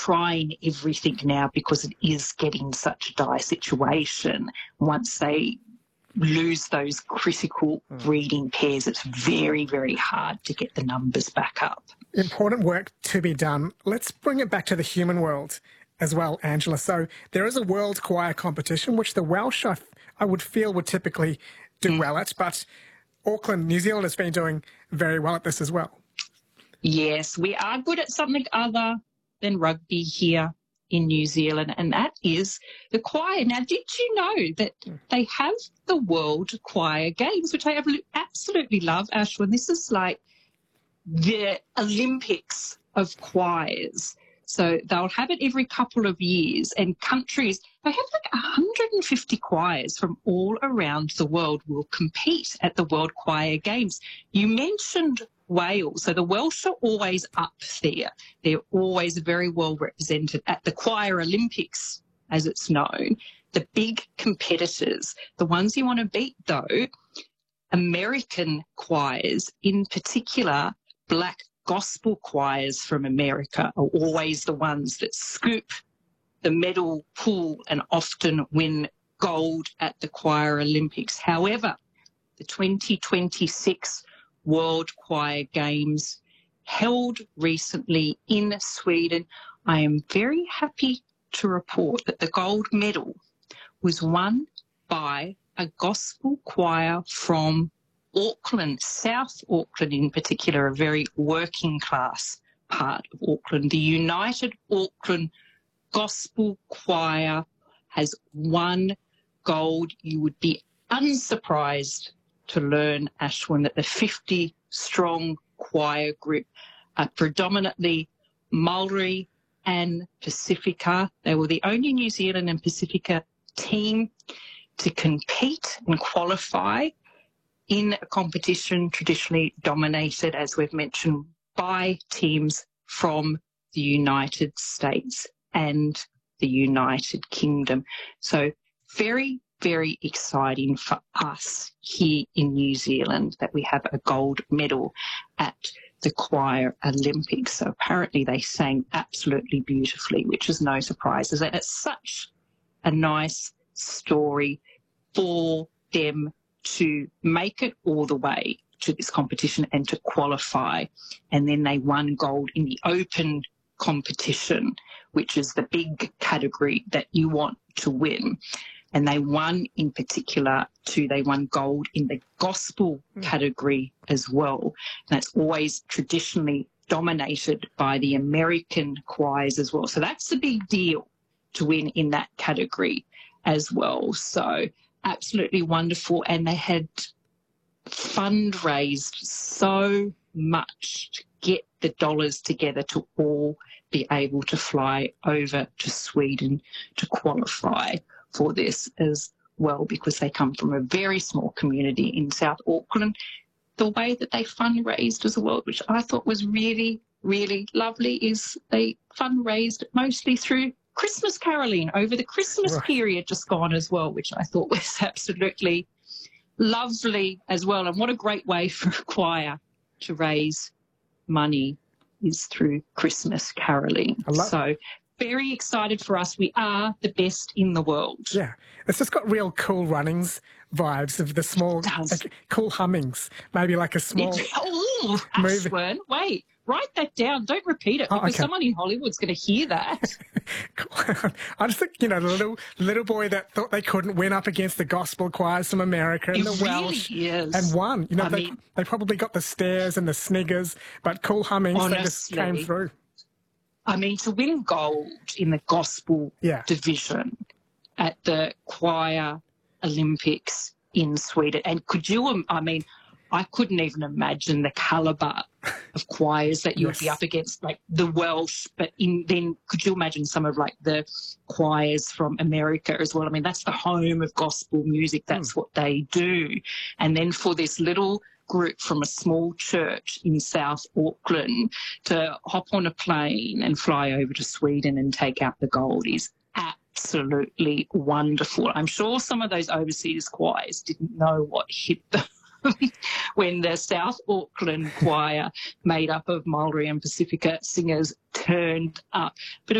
trying everything now because it is getting such a dire situation. Once they lose those critical breeding pairs, it's very, very hard to get the numbers back up. Important work to be done. Let's bring it back to the human world as well, Angela. So there is a World Choir competition, which the Welsh, I would feel, would typically do well at, but Auckland, New Zealand has been doing very well at this as well. Yes, we are good at something other than rugby here in New Zealand, and that is the choir. Now, did you know that they have the World Choir Games, which I absolutely love, Ashwin? This is like the Olympics of choirs. So they'll have it every couple of years, and countries, they have like 150 choirs from all around the world will compete at the World Choir Games. You mentioned Wales. So the Welsh are always up there. They're always very well represented at the Choir Olympics, as it's known. The big competitors, the ones you want to beat though, American choirs, in particular black gospel choirs from America, are always the ones that scoop the medal pool and often win gold at the Choir Olympics. However, the 2026 World Choir Games held recently in Sweden, I am very happy to report that the gold medal was won by a gospel choir from Auckland, South Auckland in particular, a very working class part of Auckland. The United Auckland Gospel Choir has won gold. You would be unsurprised to learn, Ashwin, that the 50-strong choir group are predominantly Maori and Pacifica. They were the only New Zealand and Pacifica team to compete and qualify in a competition traditionally dominated, as we've mentioned, by teams from the United States and the United Kingdom. So very, very exciting for us here in New Zealand that we have a gold medal at the Choir Olympics. So apparently they sang absolutely beautifully, which is no surprise. And it's such a nice story for them to make it all the way to this competition and to qualify. And then they won gold in the open competition, which is the big category that you want to win. And they won in particular they won gold in the gospel category as well. And that's always traditionally dominated by the American choirs as well. So that's a big deal to win in that category as well. So absolutely wonderful. And they had fundraised so much to get the dollars together to all be able to fly over to Sweden to qualify for this as well, because they come from a very small community in South Auckland. The way that they fundraised as well, which I thought was really, really lovely, is they fundraised mostly through Christmas caroling over the Christmas period just gone as well, which I thought was absolutely lovely as well. And what a great way for a choir to raise money is through Christmas caroling. So very excited for us. We are the best in the world. Yeah, it's just got real Cool Runnings vibes of the small, like, cool hummings, maybe like a small Oh, Ashwin, wait, write that down. Don't repeat it because someone in Hollywood's going to hear that. I just think, the little boy that thought they couldn't win up against the gospel choirs from America and the Welsh and won. They probably got the stares and the sniggers, but cool hummings, honestly, they just came through. I mean, to win gold in the gospel division at the Choir Olympics in Sweden, and I couldn't even imagine the calibre of choirs that you would be up against, like the Welsh, but then could you imagine some of like the choirs from America as well? I mean, that's the home of gospel music. That's what they do. And then for this little group from a small church in South Auckland to hop on a plane and fly over to Sweden and take out the gold is absolutely wonderful. I'm sure some of those overseas choirs didn't know what hit them when the South Auckland choir, made up of Maori and Pacifica singers, turned up. But